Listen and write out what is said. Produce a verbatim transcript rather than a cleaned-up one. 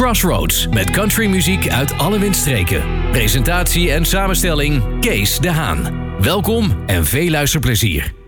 Crossroads met countrymuziek uit alle windstreken. Presentatie en samenstelling Kees de Haan. Welkom en veel luisterplezier.